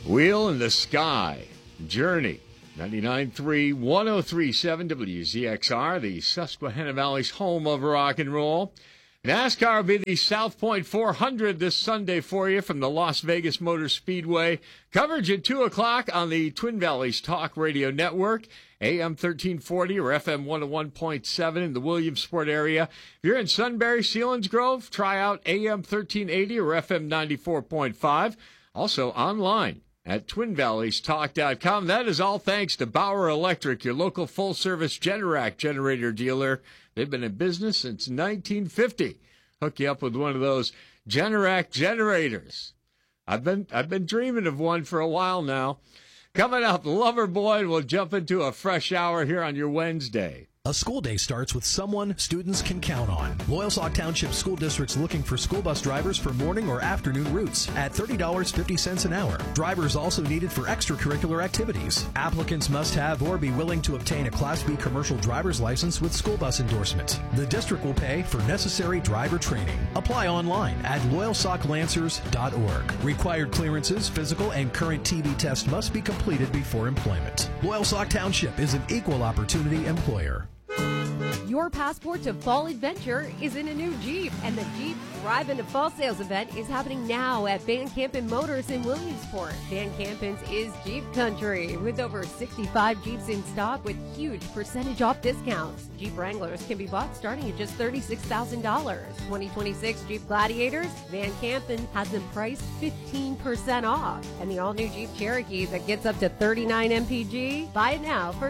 Wheel in the Sky, Journey, 99.3, 103.7 WZXR, the Susquehanna Valley's home of rock and roll. NASCAR will be the South Point 400 this Sunday for you from the Las Vegas Motor Speedway. Coverage at 2 o'clock on the Twin Valleys Talk Radio Network, AM 1340 or FM 101.7 in the Williamsport area. If you're in Sunbury, Selinsgrove, try out AM 1380 or FM 94.5. Also online at TwinValleysTalk.com. That is all thanks to Bauer Electric, your local full-service Generac generator dealer. They've been in business since 1950. Hook you up with one of those Generac generators. I've been dreaming of one for a while now. Coming up, Loverboy, and we'll jump into a fresh hour here on your Wednesday. A school day starts with someone students can count on. Loyalsock Township School District's looking for school bus drivers for morning or afternoon routes at $30.50 an hour. Drivers also needed for extracurricular activities. Applicants must have or be willing to obtain a Class B commercial driver's license with school bus endorsement. The district will pay for necessary driver training. Apply online at loyalsocklancers.org. Required clearances, physical, and current TB test must be completed before employment. Loyalsock Township is an equal opportunity employer. Your passport to fall adventure is in a new Jeep, and the Jeep Drive into Fall Sales event is happening now at Van Campen Motors in Williamsport. Van Campen's is Jeep Country, with over 65 Jeeps in stock with huge percentage off discounts. Jeep Wranglers can be bought starting at just $36,000. 2026 Jeep Gladiators, Van Campen has them priced 15% off. And the all-new Jeep Cherokee that gets up to 39 mpg, buy it now for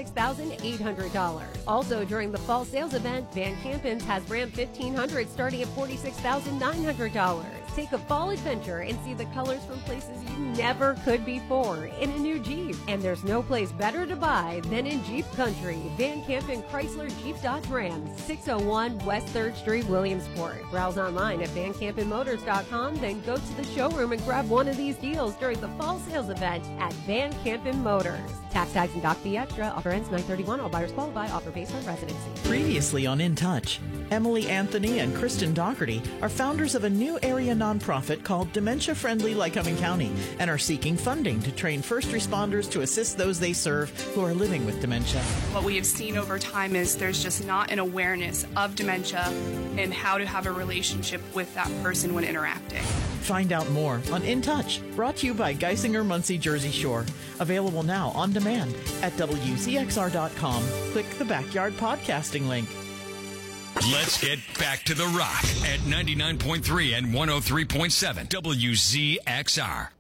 $36,800. Also during the fall sales event, Van Campen's has Ram 1500 starting at $46,900. Take a fall adventure and see the colors from places you never could before in a new Jeep. And there's no place better to buy than in Jeep Country. Van Campen Chrysler Jeep Dodge Ram, 601 West 3rd Street, Williamsport. Browse online at VanCampenMotors.com, then go to the showroom and grab one of these deals during the fall sales event at Van Campen Motors. Tax, tags, and doc fee extra. Offer ends 9/31. All buyers qualify. Offer based on residency. Previously on In Touch, Emily Anthony and Kristen Doherty are founders of a new area nonprofit called Dementia Friendly Lycoming County and are seeking funding to train first responders to assist those they serve who are living with dementia. What we have seen over time is there's just not an awareness of dementia and how to have a relationship with that person when interacting. Find out more on In Touch, brought to you by Geisinger Muncie Jersey Shore. Available now on demand at WZXR.com. Click the Backyard Podcasting link. Let's get back to the rock at 99.3 and 103.7 WZXR.